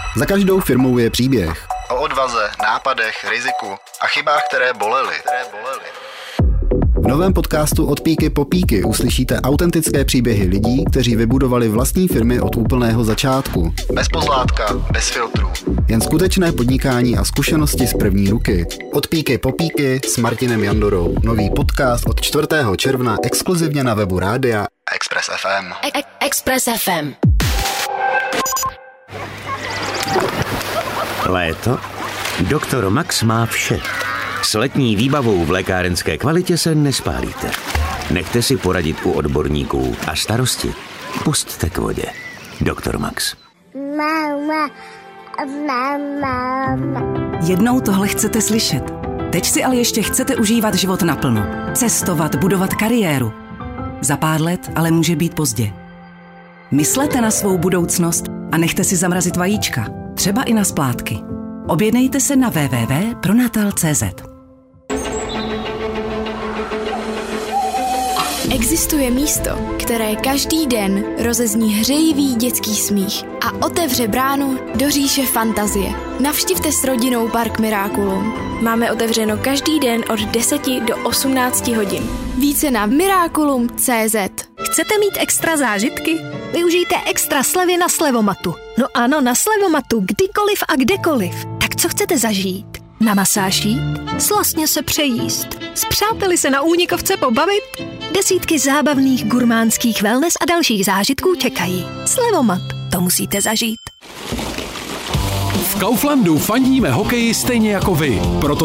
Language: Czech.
Za každou firmou je příběh. O odvaze, nápadech, riziku a chybách, které bolely. V novém podcastu Od píky po píky uslyšíte autentické příběhy lidí, kteří vybudovali vlastní firmy od úplného začátku. Bez pozlátka, bez filtrů. Jen skutečné podnikání a zkušenosti z první ruky. Od píky po píky s Martinem Jandorou. Nový podcast od 4. června exkluzivně na webu rádia Express FM. Express FM. Léto? Doktor Max má vše. S letní výbavou v lékárenské kvalitě se nespálíte. Nechte si poradit u odborníků a starosti pusťte k vodě. Doktor Max. Mama. Jednou tohle chcete slyšet. Teď si ale ještě chcete užívat život naplno. Cestovat, budovat kariéru. Za pár let ale může být pozdě. Myslete na svou budoucnost a nechte si zamrazit vajíčka. Třeba i na splátky. Objednejte se na www.pronatal.cz. Existuje místo, které každý den rozezní hřejivý dětský smích a otevře bránu do říše fantazie. Navštivte s rodinou Park Miraculum. Máme otevřeno každý den od 10 do 18 hodin. Více na miraculum.cz. Chcete mít extra zážitky? Využijte extra slevy na Slevomatu. No ano, na Slevomatu, kdykoliv a kdekoliv. Tak co chcete zažít? Na masáž jít? Slastně se přejíst? S přáteli se na únikovce pobavit? Desítky zábavných gurmánských wellness a dalších zážitků čekají. Slevomat, to musíte zažít. V Kauflandu fandíme hokeji stejně jako vy. Proto